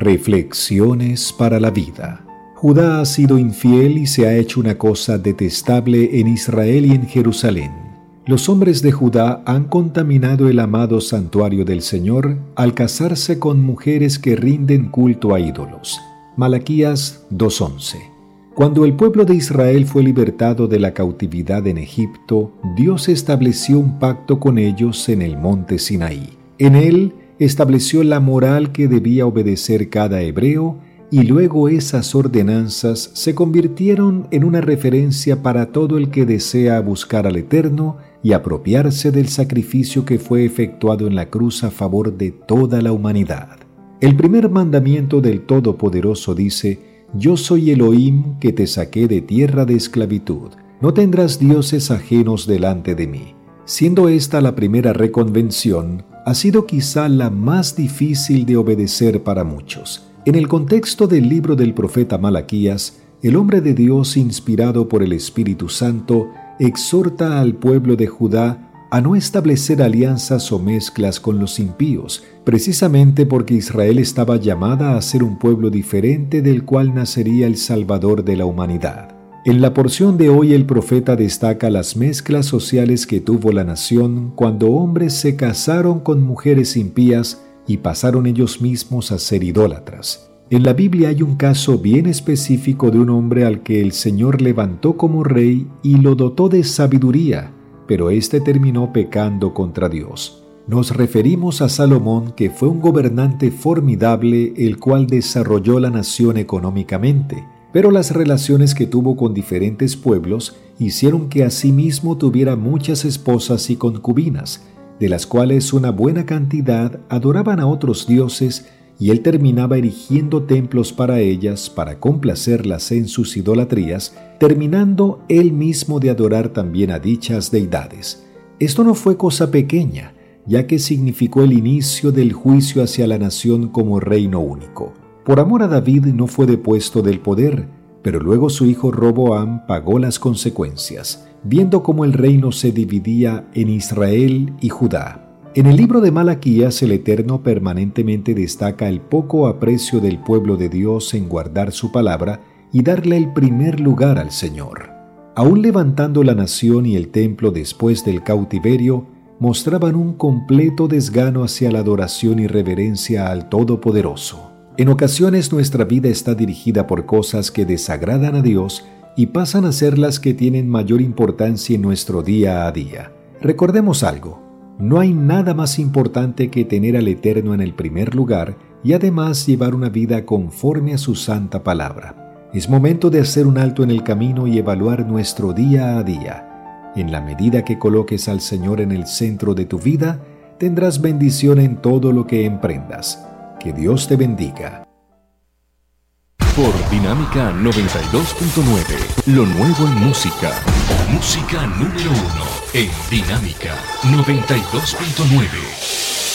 Reflexiones para la vida. Judá ha sido infiel y se ha hecho una cosa detestable en Israel y en Jerusalén. Los hombres de Judá han contaminado el amado santuario del Señor al casarse con mujeres que rinden culto a ídolos. Malaquías 2:11. Cuando el pueblo de Israel fue libertado de la cautividad en Egipto, Dios estableció un pacto con ellos en el monte Sinaí. En él estableció la moral que debía obedecer cada hebreo y luego esas ordenanzas se convirtieron en una referencia para todo el que desea buscar al Eterno y apropiarse del sacrificio que fue efectuado en la cruz a favor de toda la humanidad. El primer mandamiento del Todopoderoso dice: Yo soy Elohim que te saqué de tierra de esclavitud. No tendrás dioses ajenos delante de mí. Siendo esta la primera reconvención, ha sido quizá la más difícil de obedecer para muchos. En el contexto del libro del profeta Malaquías, el hombre de Dios, inspirado por el Espíritu Santo, exhorta al pueblo de Judá a no establecer alianzas o mezclas con los impíos, precisamente porque Israel estaba llamada a ser un pueblo diferente del cual nacería el Salvador de la humanidad. En la porción de hoy el profeta destaca las mezclas sociales que tuvo la nación cuando hombres se casaron con mujeres impías y pasaron ellos mismos a ser idólatras. En la Biblia hay un caso bien específico de un hombre al que el Señor levantó como rey y lo dotó de sabiduría, pero éste terminó pecando contra Dios. Nos referimos a Salomón, que fue un gobernante formidable el cual desarrolló la nación económicamente, pero las relaciones que tuvo con diferentes pueblos hicieron que asimismo tuviera muchas esposas y concubinas, de las cuales una buena cantidad adoraban a otros dioses, y él terminaba erigiendo templos para ellas para complacerlas en sus idolatrías, terminando él mismo de adorar también a dichas deidades. Esto no fue cosa pequeña, ya que significó el inicio del juicio hacia la nación como reino único. Por amor a David no fue depuesto del poder, pero luego su hijo Roboam pagó las consecuencias, viendo cómo el reino se dividía en Israel y Judá. En el libro de Malaquías, el Eterno permanentemente destaca el poco aprecio del pueblo de Dios en guardar su palabra y darle el primer lugar al Señor. Aún levantando la nación y el templo después del cautiverio, mostraban un completo desgano hacia la adoración y reverencia al Todopoderoso. En ocasiones nuestra vida está dirigida por cosas que desagradan a Dios y pasan a ser las que tienen mayor importancia en nuestro día a día. Recordemos algo: no hay nada más importante que tener al Eterno en el primer lugar y además llevar una vida conforme a su santa palabra. Es momento de hacer un alto en el camino y evaluar nuestro día a día. En la medida que coloques al Señor en el centro de tu vida, tendrás bendición en todo lo que emprendas. Que Dios te bendiga. Por Dinámica 92.9, lo nuevo en música. Música número 1 en Dinámica 92.9.